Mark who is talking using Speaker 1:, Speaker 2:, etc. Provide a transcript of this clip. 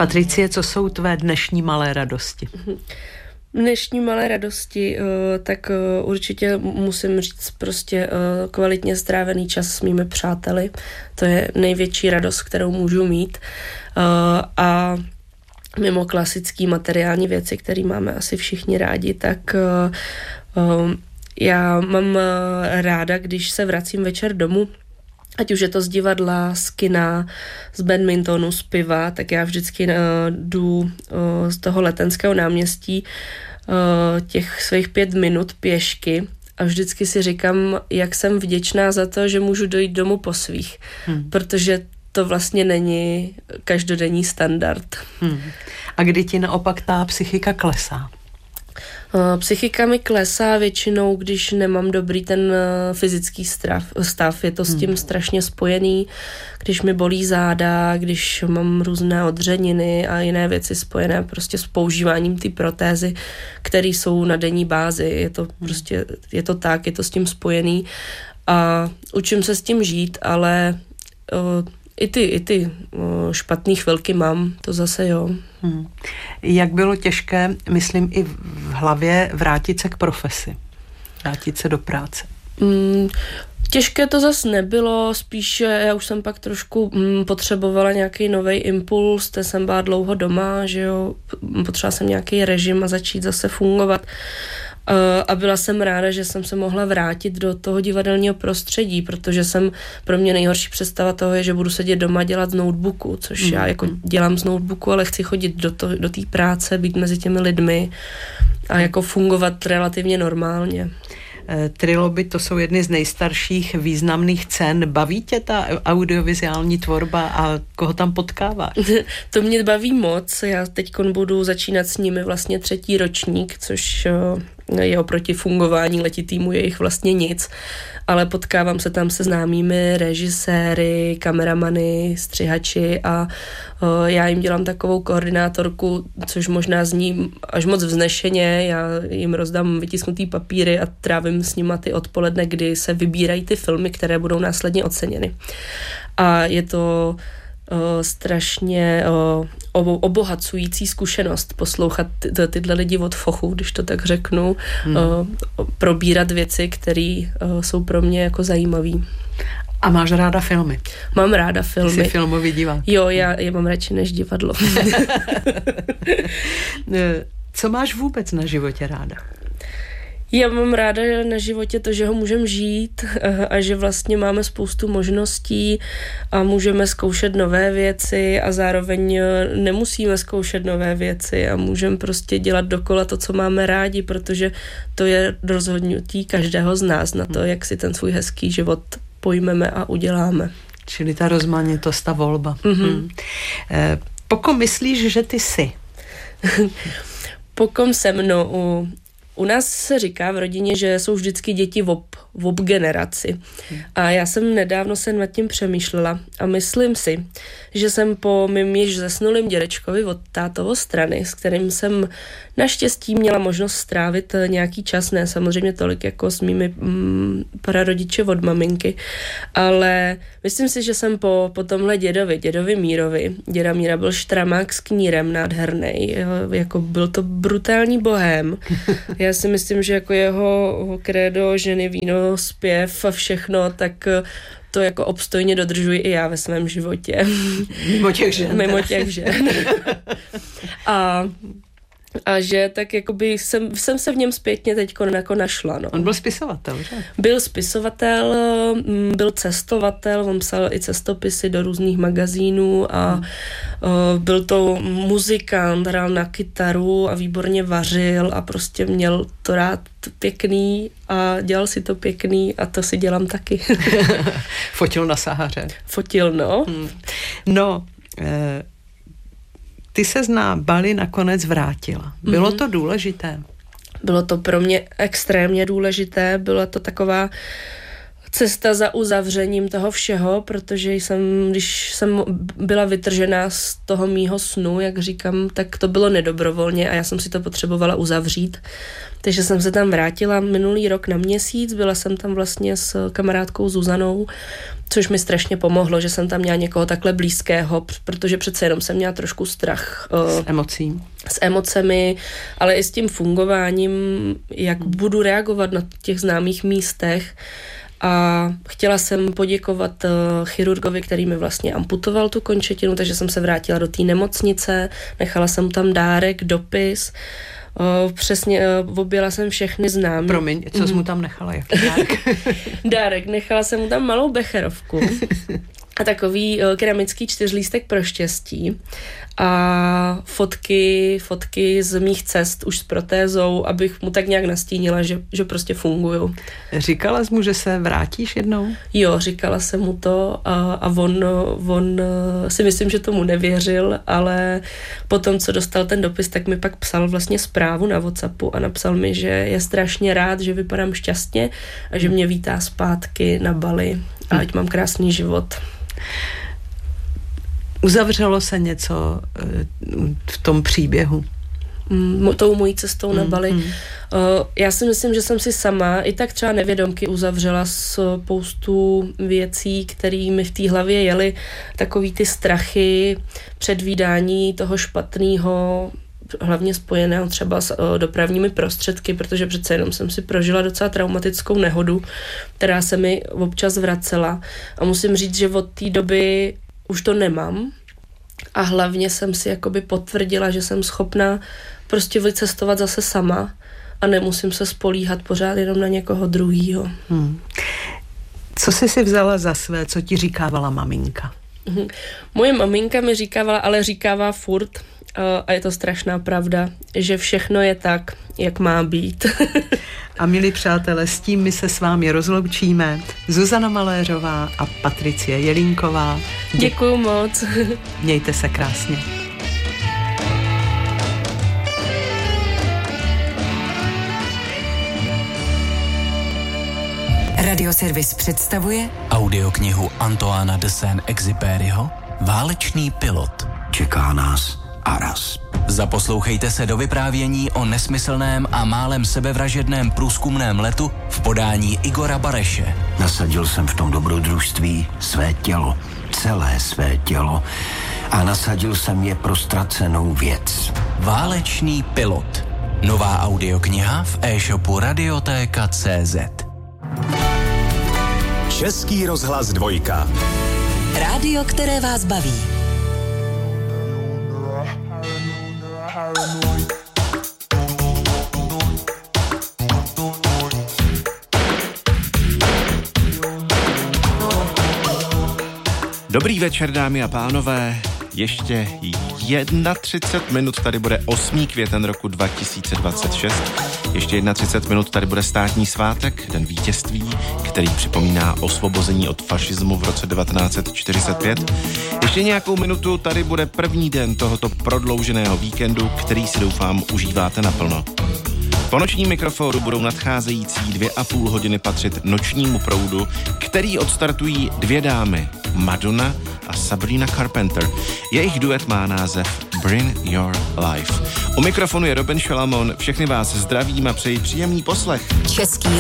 Speaker 1: Patricie, co jsou tvé dnešní malé radosti?
Speaker 2: Dnešní malé radosti, tak určitě musím říct prostě kvalitně strávený čas s mými přáteli. To je největší radost, kterou můžu mít. A mimo klasický materiální věci, které máme asi všichni rádi, tak já mám ráda, když se vracím večer domů, ať už je to z divadla, z kina, z badmintonu, z piva, tak já vždycky jdu z toho Letenského náměstí těch svých 5 minut pěšky a vždycky si říkám, jak jsem vděčná za to, že můžu dojít domů po svých, protože to vlastně není každodenní standard.
Speaker 1: A kdy ti naopak ta psychika klesá?
Speaker 2: Psychika mi klesá většinou, když nemám dobrý ten fyzický stav. Je to s tím strašně spojený, když mi bolí záda, když mám různé odřeniny a jiné věci spojené prostě s používáním ty protézy, které jsou na denní bázi. Je to prostě, je to tak, je to s tím spojený a učím se s tím žít, ale i ty špatný chvilky mám, to zase jo.
Speaker 1: Jak bylo těžké, myslím, i v hlavě vrátit se k profesi, vrátit se do práce?
Speaker 2: Těžké to zase nebylo, spíš já už jsem pak trošku potřebovala nějaký nový impuls, to jsem byla dlouho doma, že jo, potřebovala jsem nějaký režim a začít zase fungovat. A byla jsem ráda, že jsem se mohla vrátit do toho divadelního prostředí, protože pro mě nejhorší představa toho je, že budu sedět doma dělat z notebooku, což já jako dělám z notebooku, ale chci chodit do té práce, být mezi těmi lidmi a jako fungovat relativně normálně.
Speaker 1: Triloby, to jsou jedny z nejstarších významných cen. Baví tě ta audiovizuální tvorba a koho tam potkáváš?
Speaker 2: To mě baví moc. Já teď budu začínat s nimi vlastně 3. ročník, což je oproti fungování letitýmu jejich vlastně nic, ale potkávám se tam se známými režiséry, kameramany, střihači a já jim dělám takovou koordinátorku, což možná zní až moc vznešeně, já jim rozdám vytisknutý papíry a trávím s nima ty odpoledne, kdy se vybírají ty filmy, které budou následně oceněny. A je to strašně obohacující zkušenost poslouchat tyhle lidi od fochu, když to tak řeknu, probírat věci, které jsou pro mě jako zajímavý.
Speaker 1: A máš ráda filmy?
Speaker 2: Mám ráda filmy.
Speaker 1: Ty jsi filmový divák.
Speaker 2: Jo, já je mám radši než divadlo.
Speaker 1: Co máš vůbec na životě ráda?
Speaker 2: Já mám ráda na životě to, že ho můžeme žít a že vlastně máme spoustu možností a můžeme zkoušet nové věci a zároveň nemusíme zkoušet nové věci a můžeme prostě dělat dokola to, co máme rádi, protože to je rozhodnutí každého z nás na to, jak si ten svůj hezký život pojmeme a uděláme.
Speaker 1: Čili ta rozmanitost, ta volba. Pokom myslíš, že ty jsi?
Speaker 2: Pokom se mnou. U nás se říká v rodině, že jsou vždycky děti v ob generaci. A já jsem nedávno se nad tím přemýšlela a myslím si, že jsem po mým již zesnulým dědečkovi od tátovo strany, s kterým jsem naštěstí měla možnost strávit nějaký čas, ne samozřejmě tolik jako s mými prarodiči od maminky, ale myslím si, že jsem po tomhle dědovi Mírovi, děda Míra byl štramák s knírem nádhernej, jako byl to brutální bohém. Já si myslím, že jako jeho krédo, ženy, víno, zpěv a všechno, tak to jako obstojně dodržuji i já ve svém životě.
Speaker 1: Mimo těch žen.
Speaker 2: Mimo těch žen. A že tak jakoby jsem se v něm zpětně teďko jako našla. No.
Speaker 1: On byl spisovatel, že?
Speaker 2: Byl spisovatel, byl cestovatel, on psal i cestopisy do různých magazínů a byl to muzikant, hrál na kytaru a výborně vařil a prostě měl to rád pěkný a dělal si to pěkný a to si dělám taky.
Speaker 1: Fotil na Sahaře.
Speaker 2: Fotil, no.
Speaker 1: Ty se na Bali nakonec vrátila. Bylo to důležité?
Speaker 2: Bylo to pro mě extrémně důležité, byla to cesta za uzavřením toho všeho, protože když jsem byla vytržená z toho mýho snu, jak říkám, tak to bylo nedobrovolně a já jsem si to potřebovala uzavřít. Takže jsem se tam vrátila minulý rok na měsíc, byla jsem tam vlastně s kamarádkou Zuzanou, což mi strašně pomohlo, že jsem tam měla někoho takhle blízkého, protože přece jenom jsem měla trošku strach. S emocemi, ale i s tím fungováním, jak budu reagovat na těch známých místech. A chtěla jsem poděkovat chirurgovi, který mi vlastně amputoval tu končetinu, takže jsem se vrátila do té nemocnice, nechala jsem tam dárek, dopis, přesně objela jsem všechny známí.
Speaker 1: Promiň, co jsi mu tam nechala? Jaký dárek? Dárek,
Speaker 2: nechala jsem mu tam malou becherovku a takový keramický 4lístek pro štěstí a fotky z mých cest už s protézou, abych mu tak nějak nastínila, že prostě funguju.
Speaker 1: Říkala jsi mu, že se vrátíš jednou?
Speaker 2: Jo, říkala jsem mu to a on si myslím, že tomu nevěřil, ale potom, co dostal ten dopis, tak mi pak psal vlastně zprávu na WhatsAppu a napsal mi, že je strašně rád, že vypadám šťastně a že mě vítá zpátky na Bali a ať mám krásný život.
Speaker 1: Uzavřelo se něco v tom příběhu?
Speaker 2: Tou mojí cestou na Bali. Já si myslím, že jsem si sama i tak třeba nevědomky uzavřela spoustu věcí, které mi v té hlavě jely, takový ty strachy, předvídání toho špatného, hlavně spojeného třeba s dopravními prostředky, protože přece jenom jsem si prožila docela traumatickou nehodu, která se mi občas vracela a musím říct, že od té doby už to nemám a hlavně jsem si jakoby potvrdila, že jsem schopná prostě vycestovat zase sama a nemusím se spolíhat pořád jenom na někoho druhýho.
Speaker 1: Co jsi si vzala za své, co ti říkávala maminka?
Speaker 2: Moje maminka mi říkávala, ale říkává furt, a je to strašná pravda, že všechno je tak, jak má být.
Speaker 1: A milí přátelé, s tím my se s vámi rozloučíme. Zuzana Maléřová a Patricie Jelínková.
Speaker 2: Děkuju moc.
Speaker 1: Mějte se krásně.
Speaker 3: Radioservis představuje audioknihu Antoána de Saint-Exupéryho Válečný pilot.
Speaker 4: Čeká nás Aras.
Speaker 3: Zaposlouchejte se do vyprávění o nesmyslném a málem sebevražedném průzkumném letu v podání Igora Bareše.
Speaker 4: Nasadil jsem v tom dobrodružství své tělo, celé své tělo a nasadil jsem je pro ztracenou věc.
Speaker 3: Válečný pilot. Nová audiokniha v e-shopu Radiotéka.cz.
Speaker 5: Český rozhlas 2.
Speaker 3: Rádio, které vás baví.
Speaker 5: Dobrý večer, dámy a pánové. Ještě 31 minut tady bude 8. květen roku 2026. Ještě 31 minut tady bude státní svátek, Den vítězství, který připomíná osvobození od fašismu v roce 1945. Ještě nějakou minutu tady bude první den tohoto prodlouženého víkendu, který si doufám užíváte naplno. Po nočním mikrofonu budou nadcházející 2,5 hodiny patřit nočnímu proudu, který odstartují dvě dámy, Madonna a Sabrina Carpenter. Jejich duet má název Bring Your Life. U mikrofonu je Robin Šalamon, všechny vás zdravím a přeji příjemný poslech.
Speaker 3: Český